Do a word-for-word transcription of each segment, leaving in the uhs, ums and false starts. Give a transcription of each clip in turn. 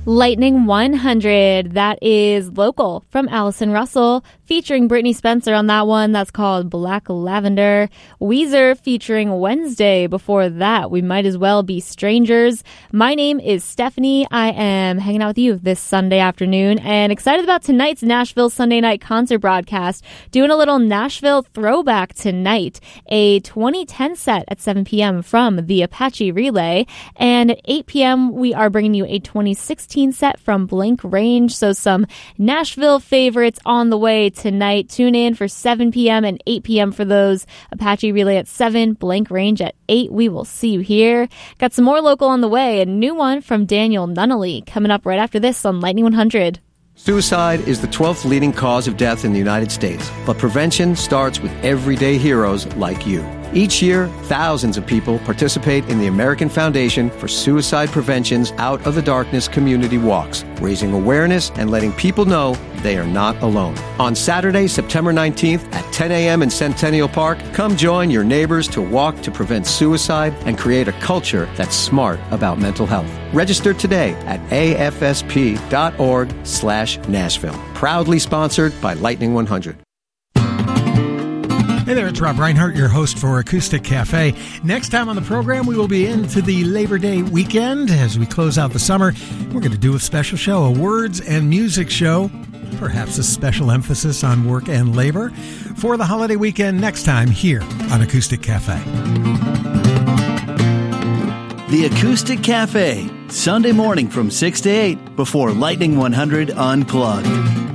Lightning one hundred, that is Local from Allison Russell, featuring Brittany Spencer on that one. That's called Black Lavender. Weezer featuring Wednesday. Before that, We Might As Well Be Strangers. My name is Stephanie. I am hanging out with you this Sunday afternoon and excited about tonight's Nashville Sunday night concert broadcast. Doing a little Nashville throwback tonight. A twenty ten set at seven p.m. from the Apache Relay. And at eight p.m. we are bringing you a twenty sixteen set from Blank Range. So some Nashville favorites on the way tonight. Tune in for seven p.m. and eight p.m. for those. Apache Relay at seven, Blank Range at eight. We will see you here. Got some more local on the way. A new one from Daniel Nunnally coming up right after this on Lightning one hundred. Suicide is the twelfth leading cause of death in the United States, but prevention starts with everyday heroes like you. Each year, thousands of people participate in the American Foundation for Suicide Prevention's Out of the Darkness community walks, raising awareness and letting people know they are not alone. On Saturday, September nineteenth at ten a.m. in Centennial Park, come join your neighbors to walk to prevent suicide and create a culture that's smart about mental health. Register today at afsp.org slash Nashville. Proudly sponsored by Lightning one hundred. Hey there, it's Rob Reinhardt, your host for Acoustic Cafe. Next time on the program, we will be into the Labor Day weekend as we close out the summer. We're going to do a special show, a words and music show, perhaps a special emphasis on work and labor for the holiday weekend next time here on Acoustic Cafe. The Acoustic Cafe, Sunday morning from six to eight before Lightning one hundred Unplugged.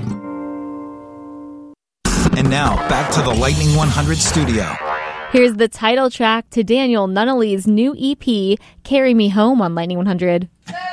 And now, back to the Lightning one hundred studio. Here's the title track to Daniel Nunnally's new E P, Carry Me Home on Lightning one hundred.